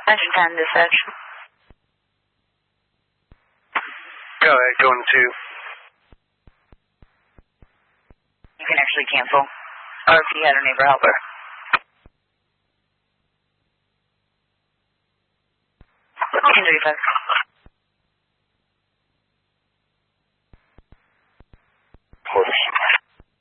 Engine 10, dispatch. Go ahead, going to 2. You can actually cancel. Or if you had a neighbor helper. You can 35.